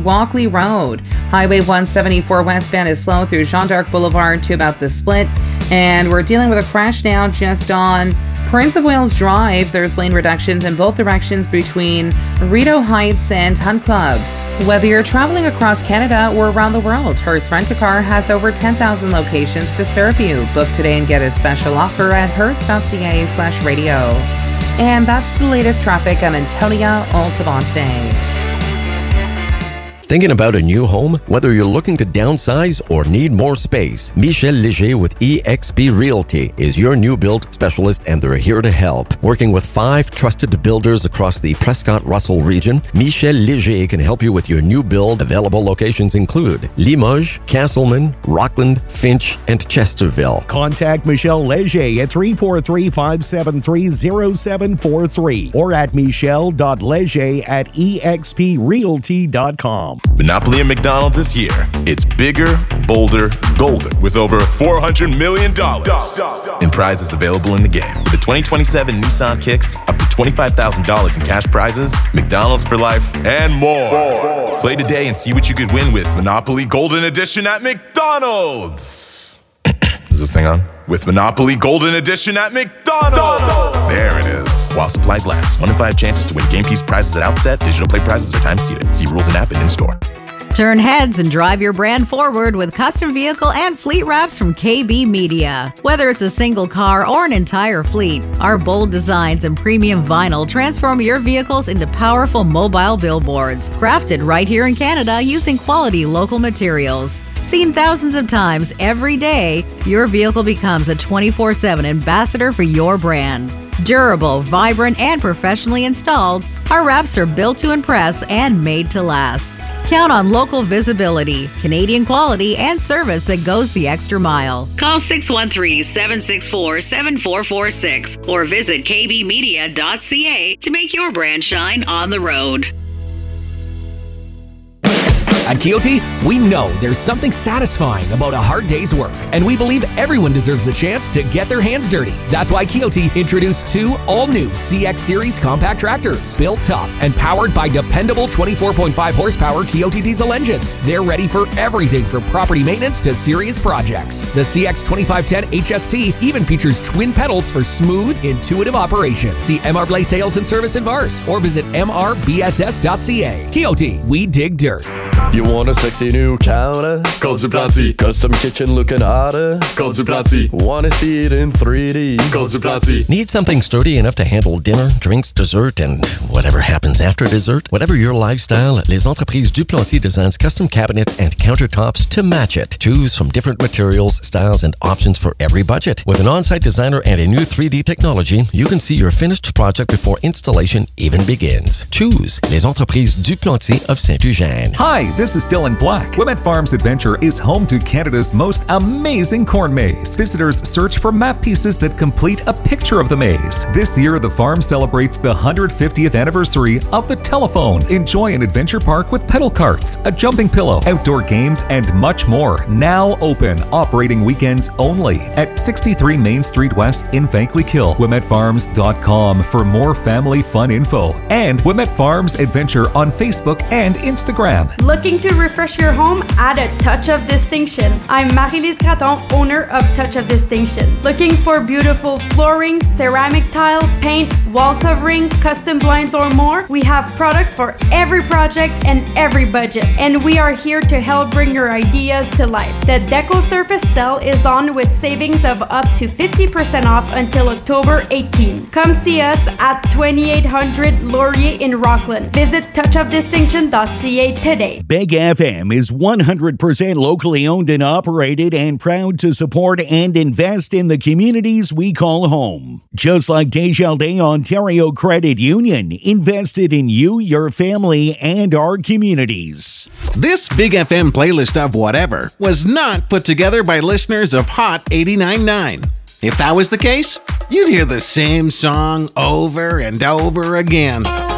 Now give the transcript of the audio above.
Walkley Road. Highway 174 westbound is slow through Jean d'Arc Boulevard to about the split. And we're dealing with a crash now just on Prince of Wales Drive. There's lane reductions in both directions between Rideau Heights and Hunt Club. Whether you're traveling across Canada or around the world, Hertz Rent-A-Car has over 10,000 locations to serve you. Book today and get a special offer at hertz.ca/radio. And that's the latest traffic. I'm Antonia Altavante. Thinking about a new home? Whether you're looking to downsize or need more space, Michel Léger with eXp Realty is your new build specialist, and they're here to help. Working with 5 trusted builders across the Prescott-Russell region, Michel Léger can help you with your new build. Available locations include Limoges, Castleman, Rockland, Finch, and Chesterville. Contact Michel Léger at 343-573-0743 or at michel.leger@exprealty.com. Monopoly at McDonald's is here. It's bigger, bolder, golden, with over $400 million in prizes available in the game. With the 2027 Nissan Kicks, up to $25,000 in cash prizes, McDonald's for life, and more. Play today and see what you could win with Monopoly Golden Edition at McDonald's. Is this thing on? With Monopoly Golden Edition at McDonald's. There it is. While supplies last. 1 in 5 chances to win game piece prizes at outset. Digital play prizes are time seated. See rules and app and in-store. Turn heads and drive your brand forward with custom vehicle and fleet wraps from KB Media. Whether it's a single car or an entire fleet, our bold designs and premium vinyl transform your vehicles into powerful mobile billboards, crafted right here in Canada using quality local materials. Seen thousands of times every day, your vehicle becomes a 24/7 ambassador for your brand. Durable, vibrant, and professionally installed, our wraps are built to impress and made to last. Count on local visibility, Canadian quality, and service that goes the extra mile. Call 613-764-7446 or visit kbmedia.ca to make your brand shine on the road. At Kioti, we know there's something satisfying about a hard day's work, and we believe everyone deserves the chance to get their hands dirty. That's why Kioti introduced 2 all-new CX Series compact tractors, built tough and powered by dependable 24.5 horsepower Kioti diesel engines. They're ready for everything from property maintenance to serious projects. The CX 2510 HST even features twin pedals for smooth, intuitive operation. See MR Blay Sales and Service in Vars or visit mrbss.ca. Kioti, we dig dirt. You want a sexy new counter? Call Duplanty. Custom kitchen looking hotter? Call Duplanty. Want to see it in 3D? Call Duplanty. Need something sturdy enough to handle dinner, drinks, dessert, and whatever happens after dessert? Whatever your lifestyle, Les Entreprises Duplanty designs custom cabinets and countertops to match it. Choose from different materials, styles, and options for every budget. With an on-site designer and a new 3D technology, you can see your finished project before installation even begins. Choose Les Entreprises Duplanty of Saint-Eugène. Hi, this is Dylan Black. Wilmette Farms Adventure is home to Canada's most amazing corn maze. Visitors search for map pieces that complete a picture of the maze. This year, the farm celebrates the 150th anniversary of the telephone. Enjoy an adventure park with pedal carts, a jumping pillow, outdoor games, and much more. Now open, operating weekends only at 63 Main Street West in Vankleek-Hill. WilmetteFarms.com for more family fun info. And Wilmette Farms Adventure on Facebook and Instagram. Looking to refresh your home? Add a touch of distinction. I'm Marie-Lise Graton, owner of Touch of Distinction. Looking for beautiful flooring, ceramic tile, paint, wall covering, custom blinds, or more? We have products for every project and every budget, and we are here to help bring your ideas to life. The Deco Surface sale is on with savings of up to 50% off until October 18. Come see us at 2800 Laurier in Rockland. Visit touchofdistinction.ca today. Big FM is 100% locally owned and operated and proud to support and invest in the communities we call home. Just like Desjardins Ontario Credit Union, invested in you, your family, and our communities. This Big FM playlist of whatever was not put together by listeners of Hot 89.9. If that was the case, you'd hear the same song over and over again.